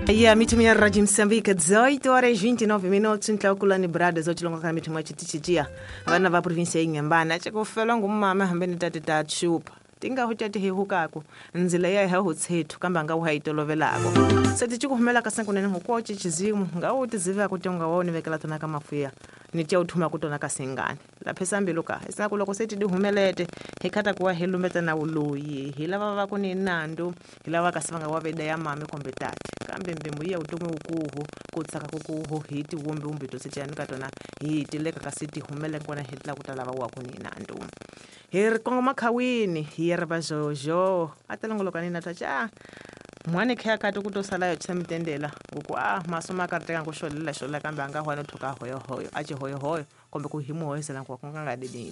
Ya mitumi ya Rádio Moçambique 18h29 ntlawukulani brada zochilonga kana mitumi chitichitia vana va province y'Inhambane chekufela ngumama hambeni tati ta chupa tinga hutati he hukako nzila ya ha hutsethu kamba nga uhayitolovelaako seti chikuhumela kasankunene ngoko chichizimu nga utiziva kuti unga woni vekela tona kamafuya nitia uthuma kutona kasengani laphesa mbiluka isina kuloko seti dihumelete hekata kuwa helumbeta na uloyi hilava va kuni nandu hilava kasivanga waveda ya mame kombe tati kambe mbimbu ya utume ukuhu kutsaka kukuhu hiti umbi to sechani katona hiti leka kasiti humele kona hitla kutalava wa kuni nandu her kongo makhawini yerba jojo atalongolokani na tacha mwane khaya kati kutosalayo chisamitendela uku masoma karteka ngosholela shola kambe anga hwana thoka hoyo aje hoyo kombe kuhimu hoyo sela kwa kunga ngadini